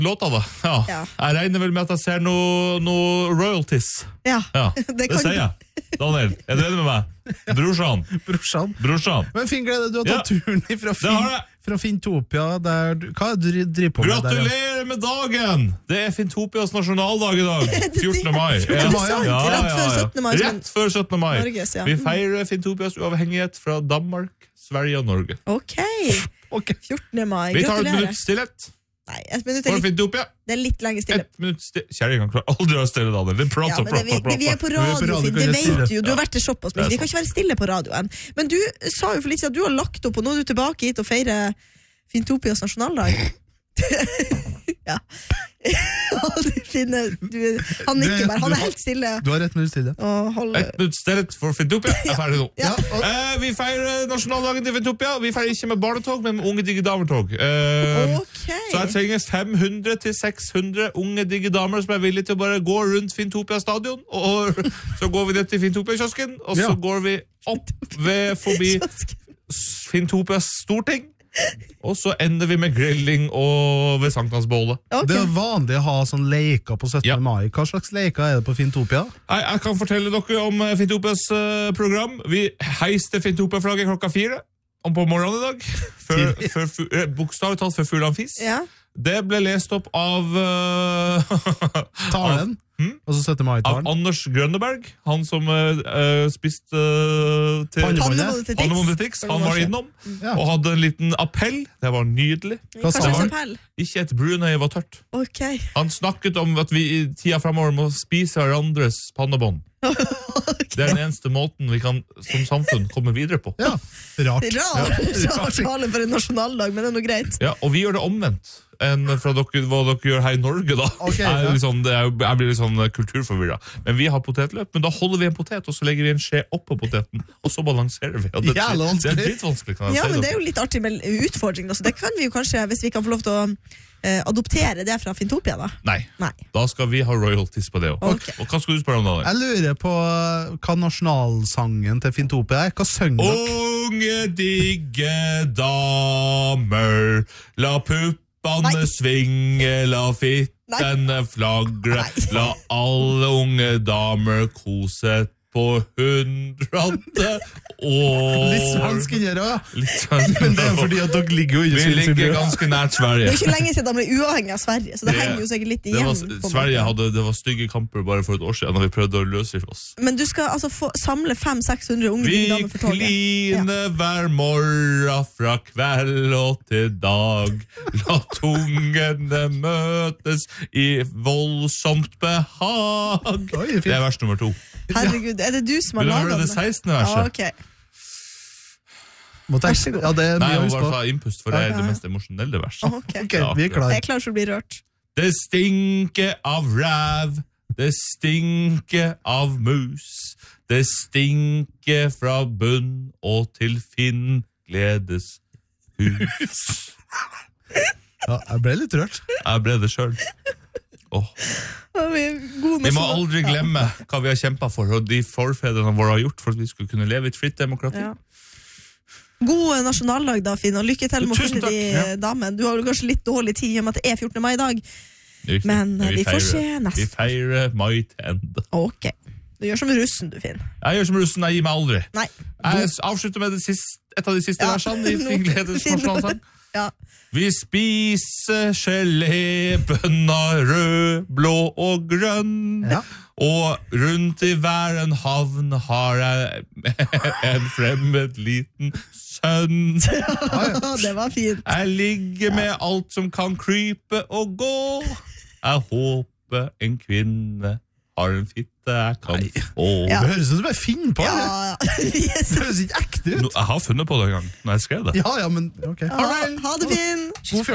låta da. Ja. Jeg regner vel med at jeg ser noe royalties. Ja. Det sier jeg. Daniel, er du enig med meg? Brorsan. Men fin glede, du har tatt turen fra Fintopia. Hva er det du driver på med der? Gratulerer med dagen! Det er Fintopias nasjonaldag i dag. 14. mai. Rett før 17. mai. Norges, Vi feirer Fintopias uavhengighet fra Danmark, Sverige og Norge. Ok. 14. mai. Vi tar et Gratulerer. minutt stillhet. Nei, et minutt For Fintopia. Det er litt lenge stille. Et minutt stille. Kjære gang, klarer aldri å stille Daniel. Det er prat. Vi er på radio, Finn. Det vet du jo. Du har vært til shoppos, men vi kan ikke være stille på radioen. Men du sa jo for litt siden at du har lagt opp, og nå er du tilbake hit og feirer Fintopias nasjonaldag. Ja. Han nikker bare. Han er helt stille. Du har 1 minutt stille. Et minutt stillhet for Fintopia. Jeg er ferdig nå. Vi feirer nasjonaldagen til Fintopia. Vi feirer ikke med barnetog, men med unge digidamertog. Så jeg trenger 500 til 600 unge digidamer som er villige til å bare gå rundt Fintopia stadion, og så går vi ned til Fintopia-kiosken, og så går vi opp forbi Fintopias storting, og så ender vi med grilling og ved sankthansbålet. Det er vanlig å ha sånn leker på 17. mai. Hva slags leker er det på Fintopia? Jeg kan fortelle dere om Fintopias program. Vi heiste Fintopia-flagget 4:00 om på morgenen i dag. Bokstavelig talt før fuglene fis. Det ble lest opp av Talen? Og så 17. mai-talen? Av Anders Grønneberg, han som spiste til Pannemonde Tix. Han var innom og hadde en liten appell. Det var nydelig. Hva slags appell? Ikke et brunøye var tørt. Okay. Han snakket om at vi i tida fremover må spise hverandres pannebånd. Det er den eneste måten vi kan som samfunn komme videre på. Rart tale for en nasjonaldag, men det er noe greit. Og vi gjør det omvendt enn fra hva dere gjør her i Norge da. Jeg blir litt sånn kulturforvirret. Men vi har potetløp, men da holder vi en potet, og så legger vi en skje opp på poteten, og så balanserer vi. Det er litt vanskelig, kan jeg si. Men det er jo litt artig med utfordring, så det kan vi jo kanskje, hvis vi kan få lov til å adoptere det fra Fintopia da? Nei. Da skal vi ha royalties på det også. Og hva skal du spørre om da? Jeg lurer på hva nasjonalsangen til Fintopia er. Hva synger dere? Unge digge damer, la puppene svinge, la fittene flagre, la alle unge damer kose på 100 år. Litt svensk inni her også. Litt svensk. Men det er fordi at dere ligger jo Vi ligger ganske nært Sverige. Det er ikke lenge siden de ble uavhengig av Sverige, så det henger jo sikkert litt igjen. Det var stygge kamper bare for et år siden, når vi prøvde å løse oss. Men du skal altså samle 500-600 unge damer for toget. Vi kline hver morgen fra kveld og til dag. La tungene møtes i voldsomt behag. Det er vers nummer 2. Herregud, er det du som har laget det? Det 16. verset. Ok. Vær så god. Nei, jeg må bare ta innpust, for det er det mest emosjonelle verset. Ok, vi er klar. Jeg er klar for å bli rørt. Det stinker av ræv, det stinker av mus, det stinker fra bunn og til Finn gledes hus. Jeg ble litt rørt. Jeg ble det selv. Vi må aldri glemme hva vi har kjempet for, og de forfedrene våre har gjort for at vi skulle kunne leve i et fritt demokrati. God nasjonaldag da, Finn, og lykke til med å finne de damen. Du har jo kanskje litt dårlig tid om at det er 14. mai i dag, men vi får se neste. Vi feirer mai til ende. Ok, du gjør som russen du, Finn. Jeg gjør som russen, jeg gir meg aldri. Nei. Jeg avslutter med et av de siste versene i Finn gledes nasjonalsang. Vi spiser gelé, bønner, rød, blå og grønn. Og rundt i hver en havn har jeg en fremmed liten sønn. Det var fint. Jeg ligger med alt som kan krype og gå. Jeg håper en kvinne har en fitte jeg kan få. Det høres ut som jeg finner på det. Det høres ikke ekte ut. Jeg har funnet på det en gang når jeg skrev det. Men ok. Ha det, Finn.